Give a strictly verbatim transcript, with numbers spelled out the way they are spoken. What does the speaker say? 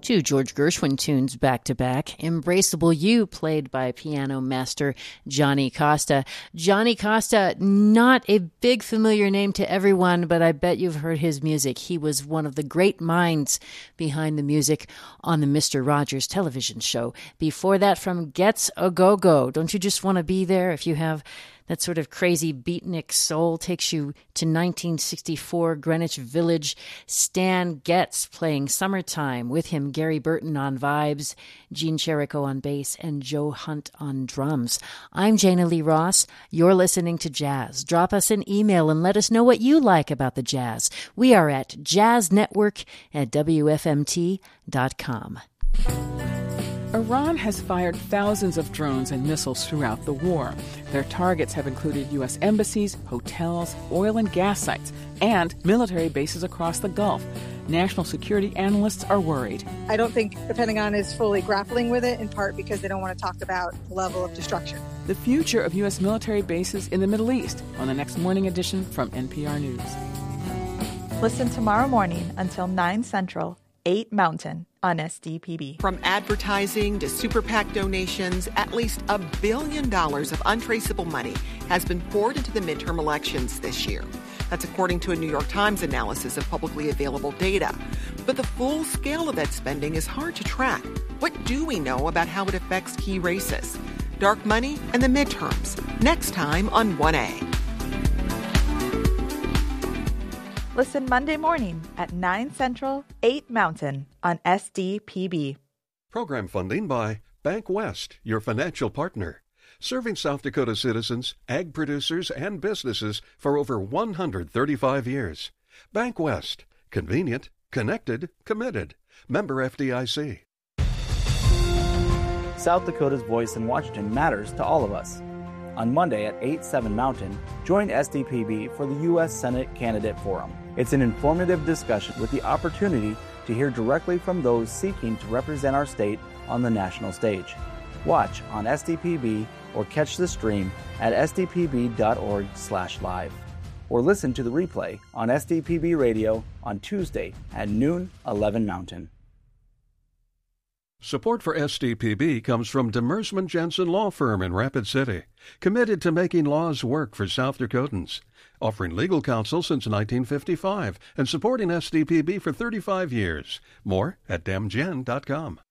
two George Gershwin tunes back-to-back. Embraceable You, played by piano master Johnny Costa. Johnny Costa, not a big familiar name to everyone, but I bet you've heard his music. He was one of the great minds behind the music on the Mister Rogers television show. Before that, from Gets a Go-Go. Don't you just want to be there? If you have that sort of crazy beatnik soul, takes you to nineteen sixty-four, Greenwich Village. Stan Getz playing Summertime. With him, Gary Burton on vibes, Gene Cherico on bass, and Joe Hunt on drums. I'm Jana Lee Ross. You're listening to Jazz. Drop us an email and let us know what you like about the jazz. We are at jazz network at W F M T dot com. Iran has fired thousands of drones and missiles throughout the war. Their targets have included U S embassies, hotels, oil and gas sites, and military bases across the Gulf. National security analysts are worried. I don't think the Pentagon is fully grappling with it, in part because they don't want to talk about the level of destruction. The future of U S military bases in the Middle East on the next morning edition from N P R News. Listen tomorrow morning until nine Central, eight Mountain on S D P B. From advertising to super PAC donations, at least a billion dollars of untraceable money has been poured into the midterm elections this year. That's according to a New York Times analysis of publicly available data. But the full scale of that spending is hard to track. What do we know about how it affects key races? Dark money and the midterms. Next time on one A. Listen Monday morning at nine Central, eight Mountain on S D P B. Program funding by Bank West, your financial partner. Serving South Dakota citizens, ag producers, and businesses for over one hundred thirty-five years. Bank West. Convenient, connected, committed. Member F D I C. South Dakota's voice in Washington matters to all of us. On Monday at eight, seven Mountain, join S D P B for the U S Senate Candidate Forum. It's an informative discussion with the opportunity to hear directly from those seeking to represent our state on the national stage. Watch on S D P B or catch the stream at s d p b dot org slash live. Or listen to the replay on S D P B Radio on Tuesday at noon, eleven Mountain. Support for S D P B comes from Demersman Jensen Law Firm in Rapid City, committed to making laws work for South Dakotans, offering legal counsel since nineteen fifty-five and supporting S D P B for thirty-five years. More at dem gen dot com.